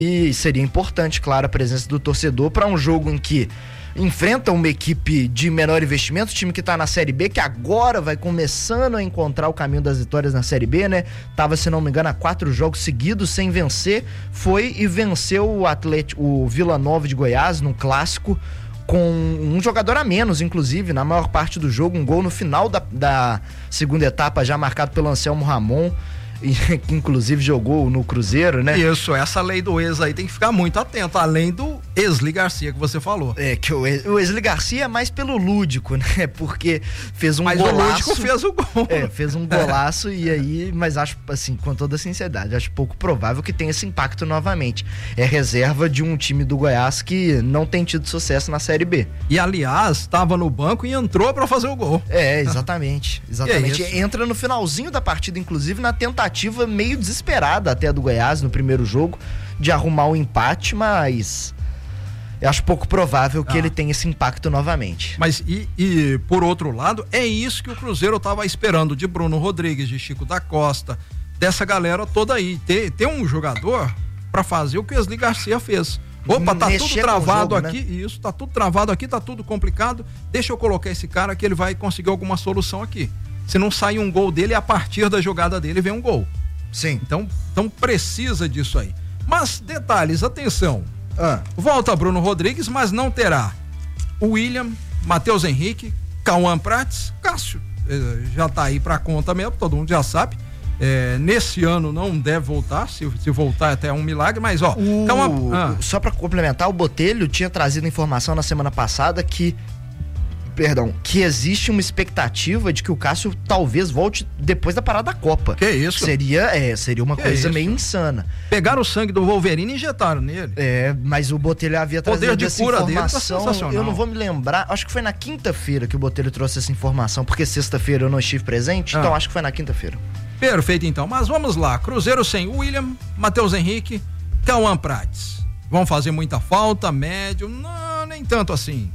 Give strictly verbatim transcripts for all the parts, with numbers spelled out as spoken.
E seria importante, claro, a presença do torcedor para um jogo em que enfrenta uma equipe de menor investimento, time que tá na Série B, que agora vai começando a encontrar o caminho das vitórias na Série B, né? Tava, se não me engano, há quatro jogos seguidos sem vencer, foi e venceu o Atlético, o Vila Nova de Goiás, no clássico, com um jogador a menos, inclusive, na maior parte do jogo, um gol no final da, da segunda etapa, já marcado pelo Anselmo Ramon, que inclusive jogou no Cruzeiro, né? Isso, essa lei do ex aí tem que ficar muito atento, além do Wesley Garcia que você falou. É, que o Wesley Garcia é mais pelo lúdico, né? Porque fez um mas golaço. Mas o lúdico fez o gol. É, fez um golaço é. e aí, mas acho, assim, com toda sinceridade, acho pouco provável que tenha esse impacto novamente. É reserva de um time do Goiás que não tem tido sucesso na Série B. E aliás, estava no banco e entrou pra fazer o gol. É, exatamente. Exatamente. É Entra no finalzinho da partida, inclusive, na tentativa meio desesperada até do Goiás no primeiro jogo de arrumar o um empate, mas eu acho pouco provável que ah. ele tenha esse impacto novamente. Mas e, e por outro lado, é isso que o Cruzeiro estava esperando de Bruno Rodrigues, de Chico da Costa, dessa galera toda aí, ter, ter um jogador para fazer o que o Wesley Garcia fez. Opa, tá Mexer tudo travado jogo, aqui, né? Isso, tá tudo travado aqui, tá tudo complicado, deixa eu colocar esse cara que ele vai conseguir alguma solução aqui. Se não sai um gol dele, a partir da jogada dele vem um gol. Sim. Então, então precisa disso aí. Mas, detalhes, atenção. Ah. Volta Bruno Rodrigues, mas não terá o William, Matheus Henrique, Cauã Prates, Cássio eh, já tá aí pra conta mesmo, todo mundo já sabe. É, nesse ano não deve voltar, se, se voltar até é um milagre, mas ó. O... Cauã, ah. Só pra complementar, o Botelho tinha trazido informação na semana passada que Perdão, que existe uma expectativa de que o Cássio talvez volte depois da parada da Copa. Que isso? Seria, é, seria uma que coisa isso? meio insana. Pegaram o sangue do Wolverine e injetaram nele. É, mas o Botelho havia trazido de essa cura informação. Dele tá sensacional. Eu não vou me lembrar, acho que foi na quinta-feira que o Botelho trouxe essa informação, porque sexta-feira eu não estive presente, ah. então acho que foi na quinta-feira. Perfeito, então. Mas vamos lá. Cruzeiro sem William, Matheus Henrique, Cauã Prates. Vão fazer muita falta, médio? Não, nem tanto assim.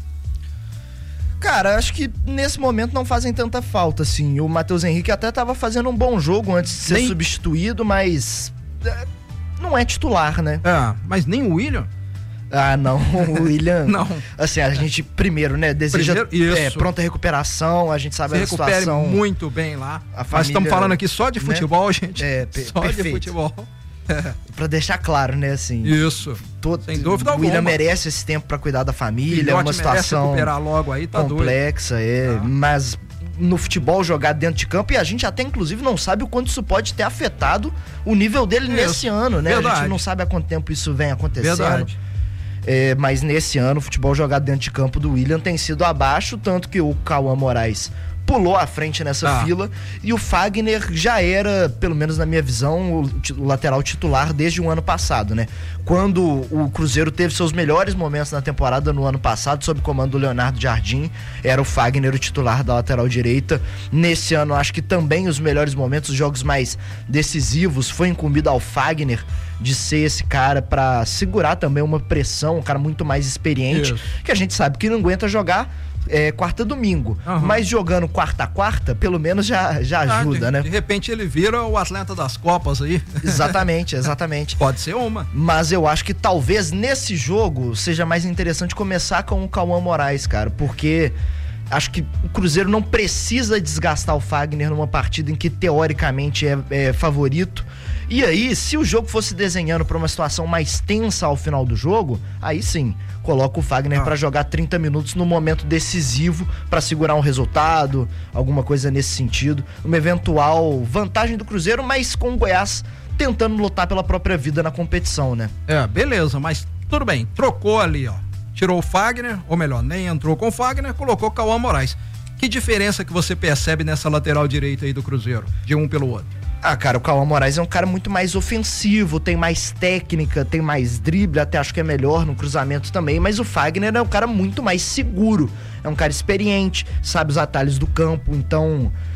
Cara, acho que nesse momento não fazem tanta falta, assim. O Matheus Henrique até tava fazendo um bom jogo antes de ser nem... substituído, mas é, não é titular, né? É, mas nem o William? Ah, não, o William... não. Assim, a gente primeiro, né, deseja primeiro, é, pronta recuperação, a gente sabe Se a situação... Se recupere muito bem lá. A família, mas estamos falando aqui só de futebol, né? gente. É, pe- só perfeito. de futebol. É. Pra deixar claro, né, assim. Isso. Todo, sem dúvida o alguma. O William merece esse tempo pra cuidar da família, Filhote é uma situação recuperar logo aí, tá complexa, doido. é, Ah. mas no futebol jogado dentro de campo, e a gente até inclusive não sabe o quanto isso pode ter afetado o nível dele isso. nesse ano, né? Verdade. A gente não sabe há quanto tempo isso vem acontecendo. Verdade. É, mas nesse ano o futebol jogado dentro de campo do William tem sido abaixo, tanto que o Cauã Moraes pulou à frente nessa ah. fila, e o Fagner já era, pelo menos na minha visão, o, t- o lateral titular desde o ano passado, né? Quando o Cruzeiro teve seus melhores momentos na temporada no ano passado, sob o comando do Leonardo Jardim, era o Fagner o titular da lateral direita. Nesse ano, acho que também os melhores momentos, os jogos mais decisivos, foi incumbido ao Fagner de ser esse cara pra segurar também uma pressão, um cara muito mais experiente, Isso. que a gente sabe que não aguenta jogar É, quarta domingo, uhum. mas jogando quarta a quarta, pelo menos já, já ajuda, ah, de, né? De repente ele vira o atleta das Copas aí. Exatamente, exatamente. Pode ser uma. Mas eu acho que talvez nesse jogo seja mais interessante começar com o Cauã Moraes, cara, porque acho que o Cruzeiro não precisa desgastar o Fagner numa partida em que teoricamente é, é favorito. E aí, se o jogo fosse desenhando para uma situação mais tensa ao final do jogo, aí sim, coloca o Fagner ah. para jogar trinta minutos no momento decisivo para segurar um resultado, alguma coisa nesse sentido. Uma eventual vantagem do Cruzeiro, mas com o Goiás tentando lutar pela própria vida na competição, né? É, beleza, mas tudo bem, trocou ali, ó. Tirou o Fagner, ou melhor, nem entrou com o Fagner, colocou o Cauã Moraes. Que diferença que você percebe nessa lateral direita aí do Cruzeiro, de um pelo outro? Ah, cara, o Cauã Moraes é um cara muito mais ofensivo, tem mais técnica, tem mais drible, até acho que é melhor no cruzamento também, mas o Fagner é um cara muito mais seguro, é um cara experiente, sabe os atalhos do campo, então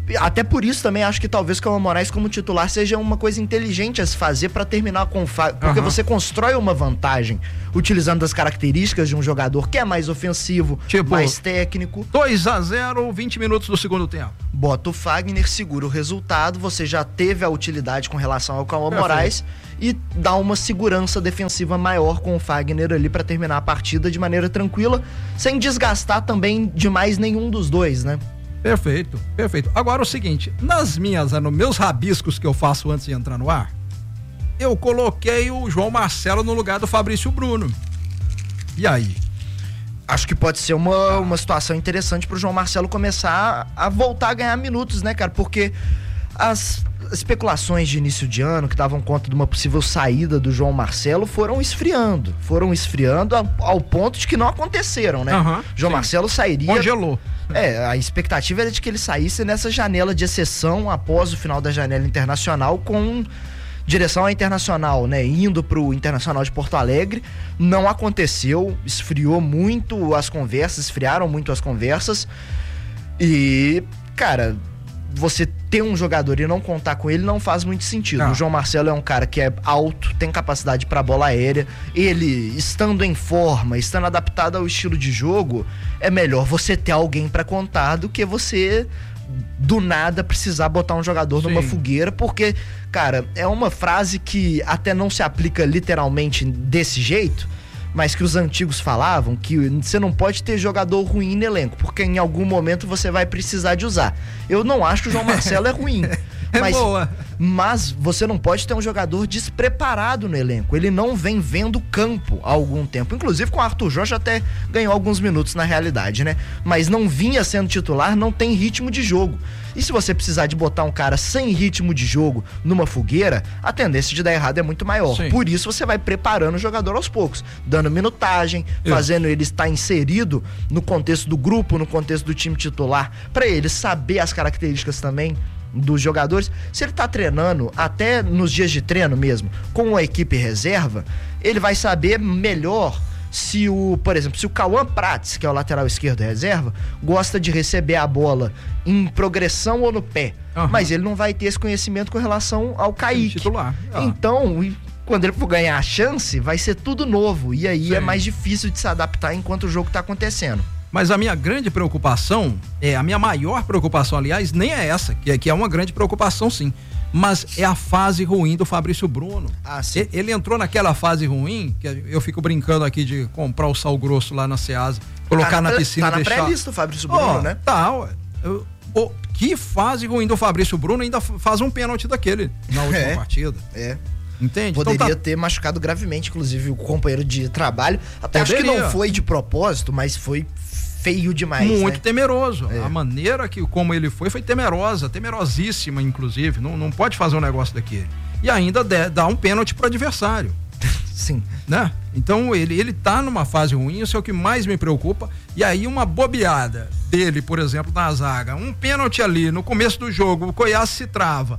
Até por isso também acho que talvez o Cauã Moraes como titular seja uma coisa inteligente a se fazer para terminar com o Fagner, porque uhum. você constrói uma vantagem utilizando as características de um jogador que é mais ofensivo, tipo, mais técnico. dois a zero, vinte minutos do segundo tempo. Bota o Fagner, segura o resultado, você já teve a utilidade com relação ao Cauã Moraes e dá uma segurança defensiva maior com o Fagner ali para terminar a partida de maneira tranquila, sem desgastar também demais nenhum dos dois, né? Perfeito, perfeito. Agora o seguinte, nas minhas, nos meus rabiscos que eu faço antes de entrar no ar, eu coloquei o João Marcelo no lugar do Fabrício Bruno. E aí? Acho que pode ser uma, uma situação interessante pro João Marcelo começar a, a voltar a ganhar minutos, né, cara? Porque as especulações de início de ano que davam conta de uma possível saída do João Marcelo foram esfriando. Foram esfriando ao, ao ponto de que não aconteceram, né? Uhum, João sim. Marcelo sairia... Congelou. É, a expectativa era de que ele saísse nessa janela de exceção após o final da janela internacional com direção à Internacional, né? Indo pro Internacional de Porto Alegre. Não aconteceu, esfriou muito as conversas, esfriaram muito as conversas. E, cara, você ter um jogador e não contar com ele não faz muito sentido. Não. O João Marcelo é um cara que é alto, tem capacidade para bola aérea. Ele, estando em forma, estando adaptado ao estilo de jogo, é melhor você ter alguém para contar do que você, do nada, precisar botar um jogador Sim. numa fogueira, porque, cara, é uma frase que até não se aplica literalmente desse jeito, mas que os antigos falavam que você não pode ter jogador ruim no elenco, porque em algum momento você vai precisar de usar. Eu não acho que o João Marcelo é ruim. É mas, boa. Mas você não pode ter um jogador despreparado no elenco. Ele não vem vendo campo há algum tempo. Inclusive com o Arthur Jorge até ganhou alguns minutos na realidade, né? Mas não vinha sendo titular, não tem ritmo de jogo. E se você precisar de botar um cara sem ritmo de jogo numa fogueira, a tendência de dar errado é muito maior. Sim. Por isso você vai preparando o jogador aos poucos, dando minutagem, isso. fazendo ele estar inserido no contexto do grupo, no contexto do time titular, para ele saber as características também dos jogadores. Se ele tá treinando, até nos dias de treino mesmo, com a equipe reserva, ele vai saber melhor se o, por exemplo, se o Cauã Prates, que é o lateral esquerdo reserva, gosta de receber a bola em progressão ou no pé, uhum. mas ele não vai ter esse conhecimento com relação ao Kaique. Titular. Ah. Então, quando ele for ganhar a chance, vai ser tudo novo, e aí Sim. é mais difícil de se adaptar enquanto o jogo tá acontecendo. Mas a minha grande preocupação, é a minha maior preocupação, aliás, nem é essa, que é, que é uma grande preocupação sim, mas é a fase ruim do Fabrício Bruno. Ah, sim. Ele, ele entrou naquela fase ruim, que eu fico brincando aqui de comprar o sal grosso lá na Ceasa, colocar tá na, na piscina e tá deixar... Tá na pré-lista o Fabrício Bruno, oh, né? Tá, ué. Eu, oh, que fase ruim do Fabrício Bruno, ainda faz um pênalti daquele na última é, partida. É. Entende? Poderia então tá... ter machucado gravemente, inclusive, o companheiro de trabalho. Até Poderia. Acho que não foi de propósito, mas foi feio demais, Muito né? temeroso. É. A maneira que, como ele foi, foi temerosa, temerosíssima, inclusive. Não, não pode fazer um negócio daquele. E ainda de, dá um pênalti pro adversário. Sim. Né? Então ele, ele tá numa fase ruim, isso é o que mais me preocupa. E aí uma bobeada dele, por exemplo, na zaga, um pênalti ali no começo do jogo, o Goiás se trava.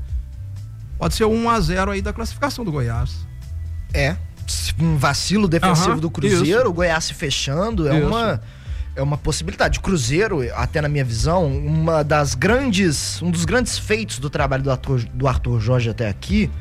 Pode ser um a zero aí da classificação do Goiás. É. Um vacilo defensivo uhum, do Cruzeiro, isso. o Goiás se fechando, é isso. uma... É uma possibilidade. O Cruzeiro, até na minha visão, uma das grandes, um dos grandes feitos do trabalho do Arthur, do Arthur Jorge até aqui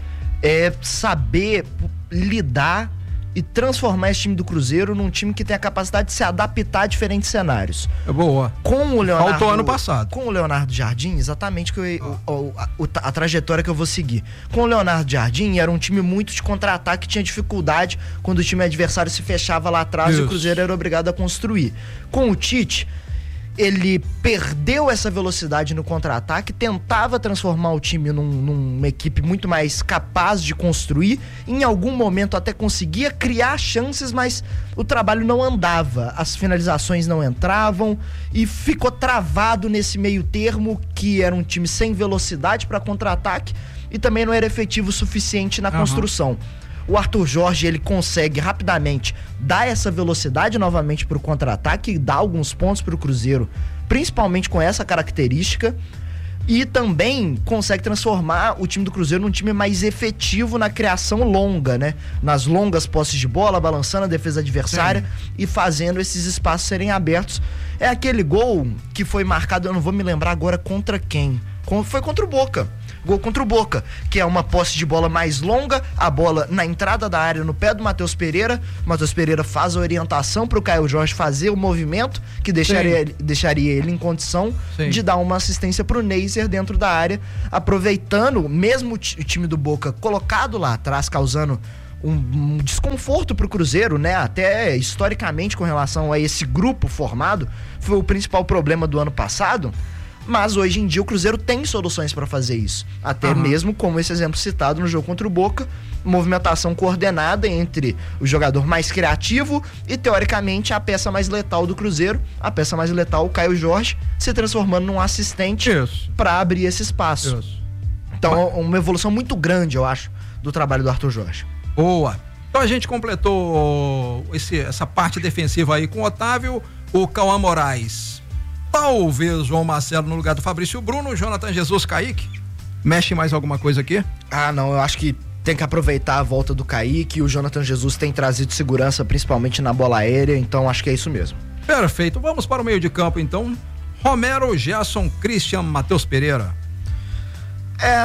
é saber lidar e transformar esse time do Cruzeiro num time que tem a capacidade de se adaptar a diferentes cenários. É boa. Com o Leonardo, faltou ano passado. Com o Leonardo Jardim, exatamente que eu, ah. o, a, a, a trajetória que eu vou seguir. Com o Leonardo Jardim, era um time muito de contra-ataque, tinha dificuldade quando o time adversário se fechava lá atrás Isso. e o Cruzeiro era obrigado a construir. Com o Tite, ele perdeu essa velocidade no contra-ataque, tentava transformar o time num, numa equipe muito mais capaz de construir, em algum momento até conseguia criar chances, mas o trabalho não andava, as finalizações não entravam e ficou travado nesse meio termo, que era um time sem velocidade para contra-ataque e também não era efetivo o suficiente na uhum. construção. O Arthur Jorge, ele consegue rapidamente dar essa velocidade novamente para o contra-ataque e dar alguns pontos para o Cruzeiro, principalmente com essa característica. E também consegue transformar o time do Cruzeiro num time mais efetivo na criação longa, né? Nas longas posses de bola, balançando a defesa adversária Sim. e fazendo esses espaços serem abertos. É aquele gol que foi marcado, eu não vou me lembrar agora contra quem. Foi contra o Boca. Gol contra o Boca, que é uma posse de bola mais longa, a bola na entrada da área, no pé do Matheus Pereira. O Matheus Pereira faz a orientação para o Caio Jorge fazer o movimento que deixaria, deixaria ele em condição Sim. de dar uma assistência para o Neiser dentro da área, aproveitando mesmo o time do Boca colocado lá atrás, causando um, um desconforto pro Cruzeiro, né? Até historicamente com relação a esse grupo formado, foi o principal problema do ano passado. Mas hoje em dia o Cruzeiro tem soluções para fazer isso. Até uhum. mesmo como esse exemplo citado no jogo contra o Boca, movimentação coordenada entre o jogador mais criativo e, teoricamente, a peça mais letal do Cruzeiro, a peça mais letal, o Caio Jorge, se transformando num assistente para abrir esse espaço. Isso. Então, Mas... uma evolução muito grande, eu acho, do trabalho do Arthur Jorge. Boa. Então a gente completou esse, essa parte defensiva aí com o Otávio, o Cauã Moraes. Talvez João Marcelo no lugar do Fabrício Bruno, Jonathan Jesus, Kaique. Mexe mais alguma coisa aqui? Ah, não, eu acho que tem que aproveitar a volta do Kaique. O Jonathan Jesus tem trazido segurança, principalmente na bola aérea, então acho que é isso mesmo. Perfeito, vamos para o meio de campo então. Romero, Gerson, Christian, Matheus Pereira. É...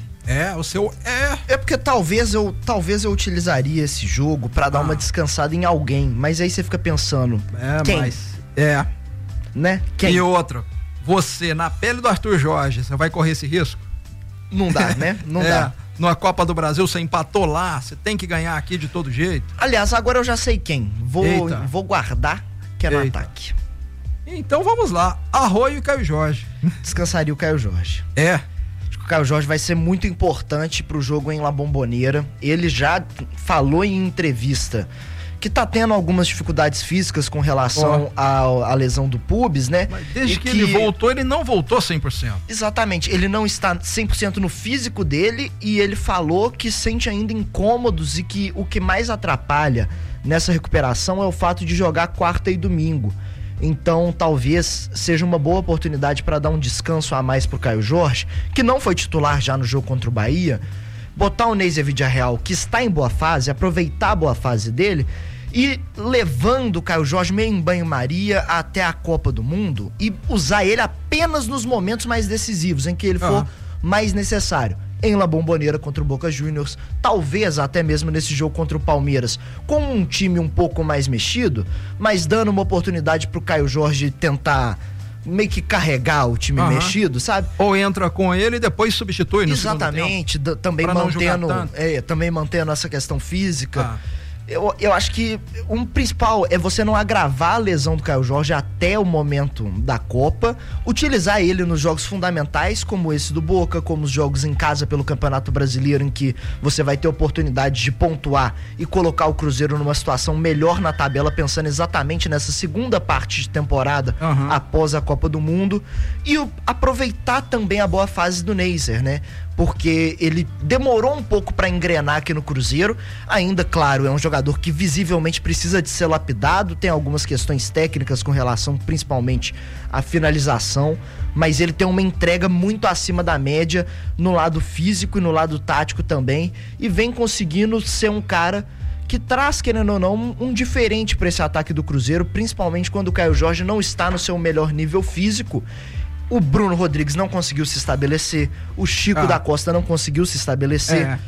É, o seu é... É porque talvez eu, talvez eu utilizaria esse jogo pra dar ah. uma descansada em alguém, mas aí você fica pensando... É, quem? mas... É... Né? Quem? E outro, você na pele do Arthur Jorge, você vai correr esse risco? Não dá, né? Não é, dá. Na Copa do Brasil você empatou lá, você tem que ganhar aqui de todo jeito. Aliás, agora eu já sei quem. Vou, vou guardar, que é no Eita. ataque. Então vamos lá, Arroio e Caio Jorge. Descansaria o Caio Jorge. É. Acho que o Caio Jorge vai ser muito importante pro jogo em La Bombonera. Ele já falou em entrevista que tá tendo algumas dificuldades físicas com relação à oh. lesão do pubis, né? Mas desde que, que ele voltou, ele não voltou cem por cento. Exatamente, ele não está cem por cento no físico dele e ele falou que sente ainda incômodos e que o que mais atrapalha nessa recuperação é o fato de jogar quarta e domingo. Então talvez seja uma boa oportunidade para dar um descanso a mais pro Caio Jorge, que não foi titular já no jogo contra o Bahia, botar o Neiser Villarreal, que está em boa fase, aproveitar a boa fase dele e levando o Caio Jorge meio em banho-maria até a Copa do Mundo e usar ele apenas nos momentos mais decisivos, em que ele for ah. mais necessário. Em La Bombonera contra o Boca Juniors, talvez até mesmo nesse jogo contra o Palmeiras, com um time um pouco mais mexido, mas dando uma oportunidade pro Caio Jorge tentar meio que carregar o time uhum. mexido, sabe? Ou entra com ele e depois substitui no Exatamente, d- também mantendo é, também mantendo essa questão física. Ah. Eu, eu acho que um principal é você não agravar a lesão do Caio Jorge até o momento da Copa, utilizar ele nos jogos fundamentais, como esse do Boca, como os jogos em casa pelo Campeonato Brasileiro, em que você vai ter oportunidade de pontuar e colocar o Cruzeiro numa situação melhor na tabela, pensando exatamente nessa segunda parte de temporada uhum. após a Copa do Mundo, e o, aproveitar também a boa fase do Neiser, né? Porque ele demorou um pouco para engrenar aqui no Cruzeiro, ainda, claro, é um jogador que visivelmente precisa de ser lapidado, tem algumas questões técnicas com relação principalmente à finalização, mas ele tem uma entrega muito acima da média no lado físico e no lado tático também, e vem conseguindo ser um cara que traz, querendo ou não, um, um diferente para esse ataque do Cruzeiro, principalmente quando o Caio Jorge não está no seu melhor nível físico. O Bruno Rodrigues não conseguiu se estabelecer, o Chico ah. da Costa não conseguiu se estabelecer. É.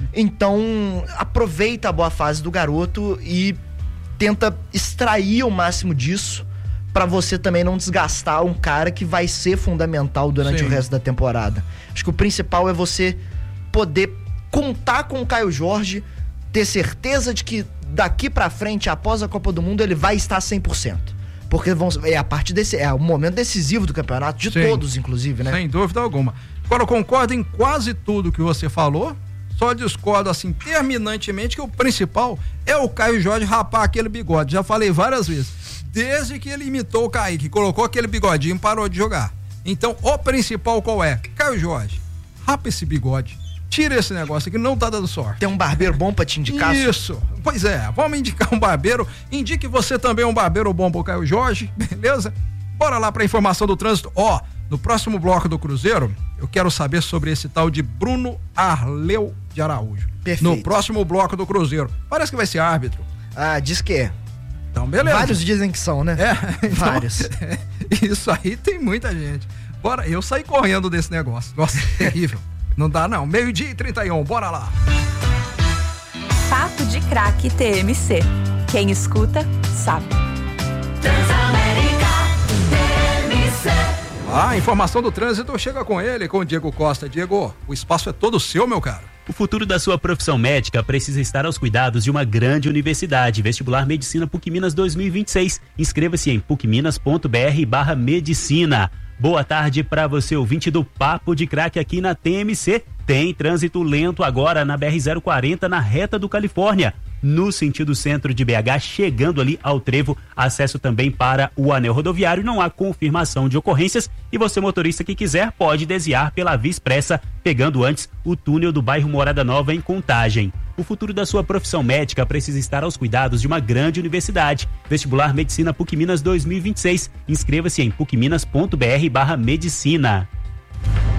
Então, aproveita a boa fase do garoto e tenta extrair o máximo disso para você também não desgastar um cara que vai ser fundamental durante Sim. o resto da temporada. Acho que o principal é você poder contar com o Caio Jorge, ter certeza de que daqui para frente, após a Copa do Mundo, ele vai estar cem por cento. Porque vão, é a parte desse, é o momento decisivo do campeonato, de Sim, todos, inclusive, né? Sem dúvida alguma. Agora, eu concordo em quase tudo que você falou, só discordo, assim, terminantemente, que o principal é o Caio Jorge rapar aquele bigode. Já falei várias vezes. Desde que ele imitou o Kaique, colocou aquele bigodinho, parou de jogar. Então, o principal qual é? Caio Jorge, rapa esse bigode. Tira esse negócio aqui, não tá dando sorte. Tem um barbeiro bom pra te indicar? Isso, pois é, vamos indicar um barbeiro. Indique você também um barbeiro bom pro Caio Jorge, beleza? Bora lá pra informação do trânsito. Ó, No próximo bloco do Cruzeiro, eu quero saber sobre esse tal de Bruno Arleu de Araújo. Perfeito. No próximo bloco do Cruzeiro. Parece que vai ser árbitro. Ah, diz que é. Então, beleza. Vários dizem que são, né? É, então, vários. É, isso aí tem muita gente. Bora, eu saí correndo desse negócio. Nossa, terrível. Não dá não. Meio-dia e trinta e um, bora lá. Papo de Craque T M C. Quem escuta, sabe. Transamérica T M C. A informação do trânsito chega com ele, com o Diego Costa. Diego, o espaço é todo seu, meu caro. O futuro da sua profissão médica precisa estar aos cuidados de uma grande universidade. Vestibular Medicina PUC Minas dois mil e vinte e seis. Inscreva-se em pucminas ponto br barra medicina. Boa tarde para você, ouvinte do Papo de Craque aqui na T M C. Tem trânsito lento agora na B R zero quarenta, na reta do Califórnia, no sentido centro de B H, chegando ali ao trevo. Acesso também para o anel rodoviário. Não há confirmação de ocorrências e você, motorista que quiser, pode desviar pela Via Expressa, pegando antes o túnel do bairro Morada Nova em Contagem. O futuro da sua profissão médica precisa estar aos cuidados de uma grande universidade. Vestibular Medicina PUC Minas dois mil e vinte e seis. Inscreva-se em pucminas ponto br barra medicina.